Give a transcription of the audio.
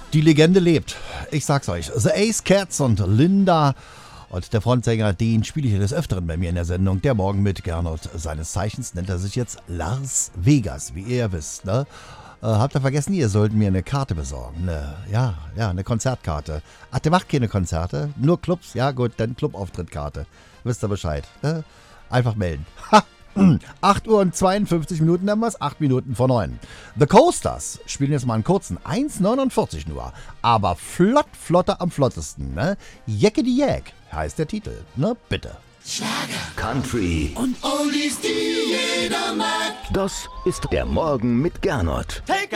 Die Legende lebt. Ich sag's euch. The Ace Cats und Linda. Und der Frontsänger, den spiele ich ja des Öfteren bei mir in der Sendung. Der Morgen mit Gernot. Seines Zeichens nennt er sich jetzt Lars Vegas, wie ihr ja wisst. Ne? Habt ihr vergessen, ihr sollt mir eine Karte besorgen. Eine Konzertkarte. Ach, der macht keine Konzerte? Nur Clubs? Ja gut, dann Clubauftritttkarte. Wisst ihr Bescheid. Ne? Einfach melden. Ha! 8 Uhr und 52 Minuten haben wir es, 8 Minuten vor 9. The Coasters spielen jetzt mal einen kurzen, 1,49 nur. Aber flotter am flottesten, ne? Jeckedy Jack heißt der Titel, ne? Bitte. Schlager, Country und Oldies, die jeder mag. Das ist der Morgen mit Gernot. Take